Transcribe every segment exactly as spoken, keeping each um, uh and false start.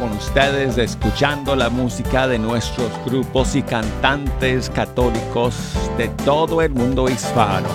con ustedes escuchando la música de nuestros grupos y cantantes católicos de todo el mundo hispano.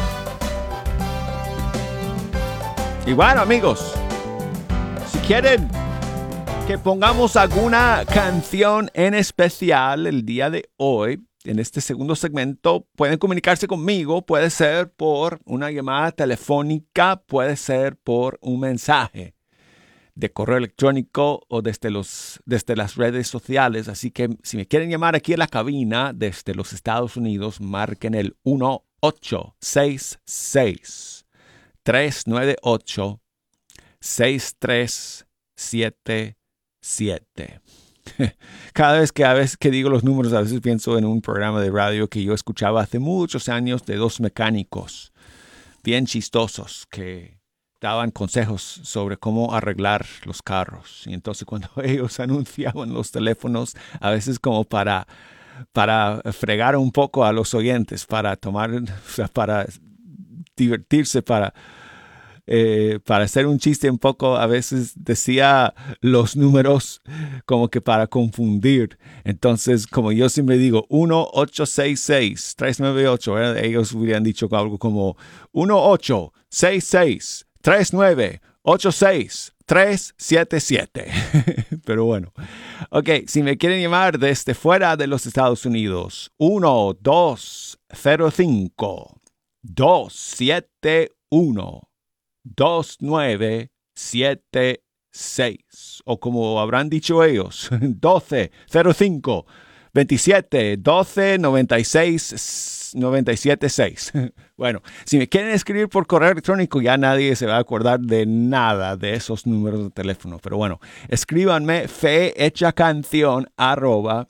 Y bueno, amigos, si quieren que pongamos alguna canción en especial el día de hoy, en este segundo segmento, pueden comunicarse conmigo. Puede ser por una llamada telefónica, puede ser por un mensaje de correo electrónico o desde, los, desde las redes sociales. Así que si me quieren llamar aquí en la cabina desde los Estados Unidos, marquen el uno ocho seis seis, tres nueve ocho, seis tres siete siete. Cada vez que, a veces que digo los números, a veces pienso en un programa de radio que yo escuchaba hace muchos años de dos mecánicos bien chistosos que daban consejos sobre cómo arreglar los carros. Y entonces cuando ellos anunciaban los teléfonos, a veces como para, para fregar un poco a los oyentes, para tomar, o sea, para divertirse, para... Eh, para hacer un chiste un poco, a veces decía los números como que para confundir. Entonces, como yo siempre digo, uno ocho seis seis, tres nueve ocho, ¿verdad? Ellos hubieran dicho algo como uno ocho seis seis, tres nueve ocho seis, tres siete siete. Pero bueno, ok, si me quieren llamar desde fuera de los Estados Unidos, uno dos cero cinco, dos siete uno, dos nueve siete seis, o como habrán dicho ellos, doce cero cinco, veintisiete doce noventa y seis noventa y siete seis. Bueno, si me quieren escribir por correo electrónico, ya nadie se va a acordar de nada de esos números de teléfono. Pero bueno, escríbanme fehechacanción arroba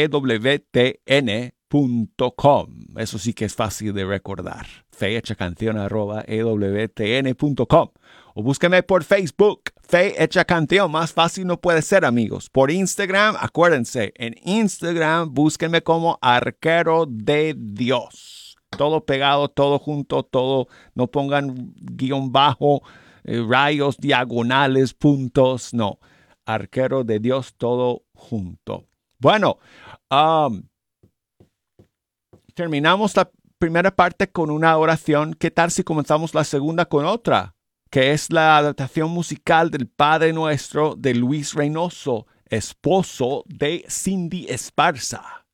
ewtn punto com. Eso sí que es fácil de recordar. fehechacanción arroba ewtn punto com. O búsquenme por Facebook, Fe Hecha Canción. Más fácil no puede ser, amigos. Por Instagram, acuérdense, en Instagram búsquenme como Arquero de Dios. Todo pegado, todo junto, todo. No pongan guión bajo, eh, rayos, diagonales, puntos. No. Arquero de Dios, todo junto. Bueno, um, terminamos la primera parte con una oración. ¿Qué tal si comenzamos la segunda con otra? Que es la adaptación musical del Padre Nuestro de Luis Reynoso, esposo de Cindy Esparza.